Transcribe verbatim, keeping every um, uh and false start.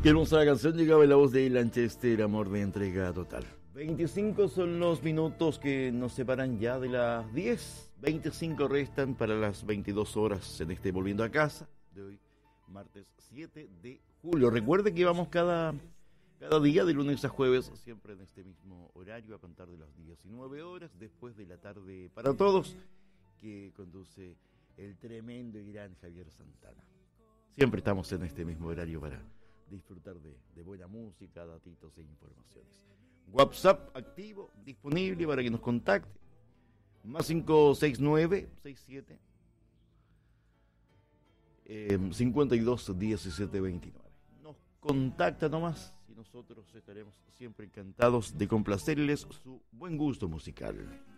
Qué hermosa canción, llegaba en la voz de Lanchester, Amor de entrega total. veinticinco son los minutos que nos separan ya de las diez. veinticinco restan para las veintidós horas en este Volviendo a Casa de hoy, martes siete de julio. Recuerde que vamos cada, cada día de lunes a jueves, siempre en este mismo horario, a contar de las diecinueve horas, después de la tarde para todos, que conduce el tremendo y gran Javier Santana. Siempre estamos en este mismo horario para disfrutar de, de buena música, datitos e informaciones. WhatsApp activo, disponible para que nos contacte. Más cinco seis nueve seis siete eh, cincuenta y dos diecisiete veintinueve. Nos contacta nomás y nosotros estaremos siempre encantados de complacerles su buen gusto musical.